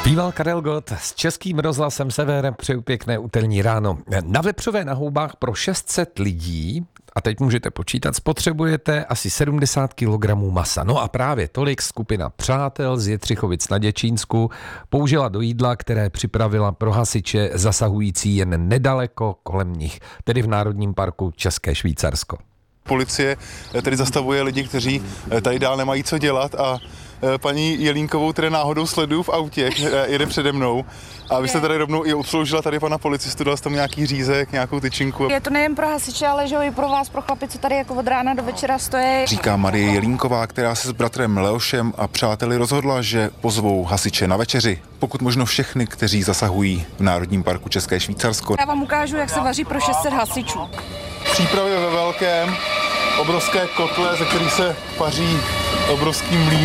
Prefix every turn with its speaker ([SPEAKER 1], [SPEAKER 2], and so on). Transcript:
[SPEAKER 1] Zpíval Karel Gott s Českým rozhlasem Sever. Přeju pěkné úterní ráno. Na vepřové na houbách pro 600 lidí, a teď můžete počítat, spotřebujete asi 70 kg masa. No a právě tolik skupina přátel z Jetřichovic na Děčínsku použila do jídla, které připravila pro hasiče zasahující jen nedaleko kolem nich, tedy v Národním parku České Švýcarsko.
[SPEAKER 2] Policie tedy zastavuje lidi, kteří tady dál nemají co dělat, a paní Jelínkovou tedy náhodou sleduju v autě, jede přede mnou, a vy jste tady rovnou i obsloužila tady pana policistu, dal jste tam nějaký řízek, nějakou tyčinku.
[SPEAKER 3] Je to nejen pro hasiče, ale že i pro vás, pro chlapy, co tady jako od rána do večera stojí.
[SPEAKER 2] Říká Marie Jelínková, která se s bratrem Leošem a přáteli rozhodla, že pozvou hasiče na večeři, pokud možno všechny, kteří zasahují v Národním parku České Švýcarsko.
[SPEAKER 3] Já vám ukážu, jak se vaří pro 600 hasičů.
[SPEAKER 2] Přípravy ve velkém, obrovské kotle, ze kterých se paří obrovský mlýn.